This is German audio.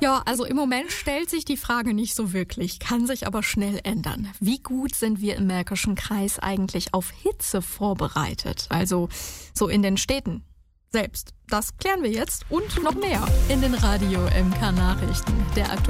Ja, also im Moment stellt sich die Frage nicht so wirklich, kann sich aber schnell ändern. Wie gut sind wir im Märkischen Kreis eigentlich auf Hitze vorbereitet? Also so in den Städten selbst. Das klären wir jetzt und noch mehr in den Radio MK Nachrichten. Der